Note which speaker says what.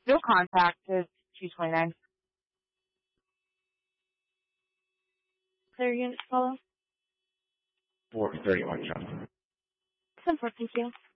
Speaker 1: No contact is 229.
Speaker 2: Clear unit follow.
Speaker 3: 431, John.
Speaker 2: 10-4, thank you.